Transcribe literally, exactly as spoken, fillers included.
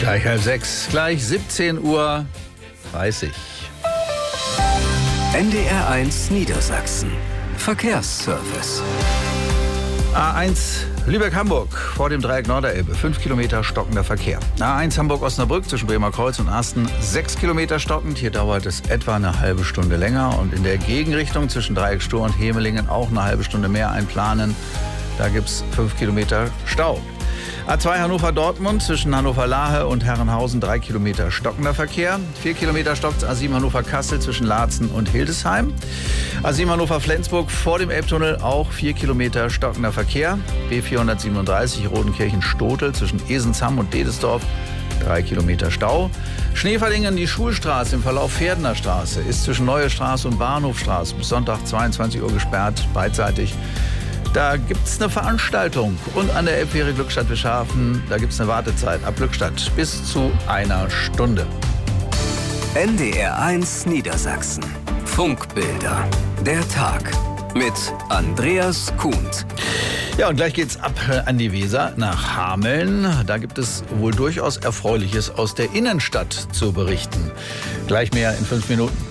Gleich halb sechs, gleich siebzehn Uhr dreißig. N D R eins Niedersachsen. Verkehrsservice. A eins Lübeck-Hamburg vor dem Dreieck Norderelbe. fünf Kilometer stockender Verkehr. A eins Hamburg-Osnabrück zwischen Bremerkreuz und Asten. sechs Kilometer stockend. Hier dauert es etwa eine halbe Stunde länger. Und in der Gegenrichtung zwischen Dreieck Stur und Hemelingen auch eine halbe Stunde mehr einplanen. Da gibt es fünf Kilometer Stau. A zwei Hannover-Dortmund zwischen Hannover-Lahe und Herrenhausen drei Kilometer stockender Verkehr. vier Kilometer stockt A sieben Hannover-Kassel zwischen Laatzen und Hildesheim. A sieben Hannover-Flensburg vor dem Elbtunnel auch vier Kilometer stockender Verkehr. B vierhundertsiebenunddreißig Rodenkirchen-Stotel zwischen Esenshamm und Dedesdorf drei Kilometer Stau. Schneeverdingen, die Schulstraße im Verlauf Pferdener Straße ist zwischen Neue Straße und Bahnhofstraße bis Sonntag zweiundzwanzig Uhr gesperrt, beidseitig. Da gibt es eine Veranstaltung. Und an der Elbfähre Glückstadt-Wischhafen, da gibt es eine Wartezeit ab Glückstadt bis zu einer Stunde. N D R eins Niedersachsen. Funkbilder. Der Tag. Mit Andreas Kuhnt. Ja, und gleich geht's ab an die Weser nach Hameln. Da gibt es wohl durchaus Erfreuliches aus der Innenstadt zu berichten. Gleich mehr in fünf Minuten.